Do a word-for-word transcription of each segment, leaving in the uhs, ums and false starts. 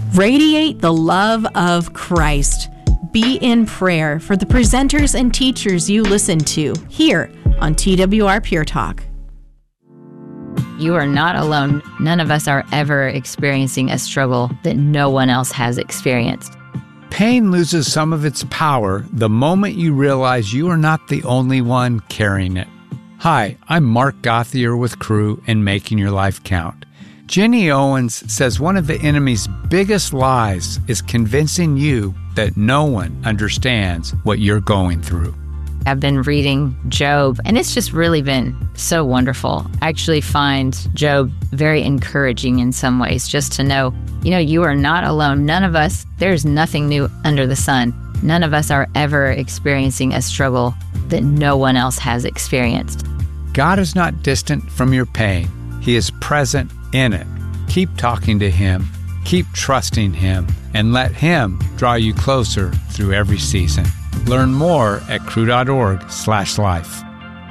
Radiate the love of Christ. Be in prayer for the presenters and teachers you listen to here on T W R Pure Talk. You are not alone. None of us are ever experiencing a struggle that no one else has experienced. Pain loses some of its power the moment you realize you are not the only one carrying it. Hi, I'm Mark Gothier with Crew and Making Your Life Count. Jenny Owens says one of the enemy's biggest lies is convincing you that no one understands what you're going through. I've been reading Job, and it's just really been so wonderful. I actually find Job very encouraging in some ways, just to know, you know, you are not alone. None of us, there's nothing new under the sun. None of us are ever experiencing a struggle that no one else has experienced. God is not distant from your pain. He is present in it. Keep talking to Him, keep trusting Him, and let Him draw you closer through every season. Learn more at crew.org slash life.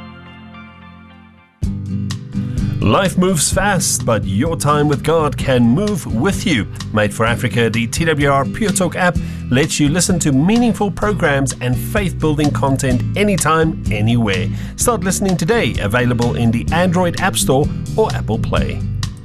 Life moves fast, but your time with God can move with you. Made for Africa, the T W R Pure Talk app lets you listen to meaningful programs and faith-building content anytime, anywhere. Start listening today, available in the Android App Store or Apple Play.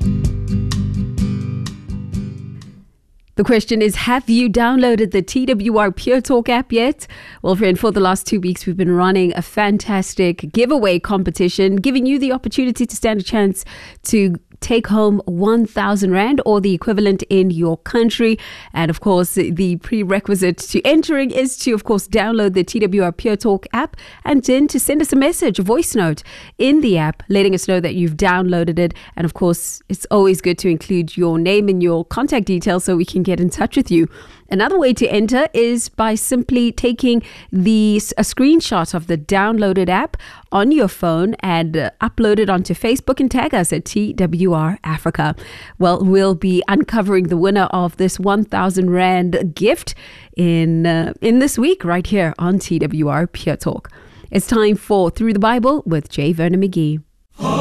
The question is, have you downloaded the T W R Pure Talk app yet? Well, friend, for the last two weeks, we've been running a fantastic giveaway competition, giving you the opportunity to stand a chance to take home one thousand rand or the equivalent in your country. And of course, the prerequisite to entering is to, of course, download the T W R Pure Talk app and then to send us a message, a voice note in the app, letting us know that you've downloaded it. And of course, it's always good to include your name and your contact details so we can get in touch with you. Another way to enter is by simply taking the a screenshot of the downloaded app on your phone and uh, upload it onto Facebook and tag us at T W R Africa. Well, we'll be uncovering the winner of this one thousand rand gift in uh, in this week right here on T W R Pure Talk. It's time for Through the Bible with J. Vernon McGee.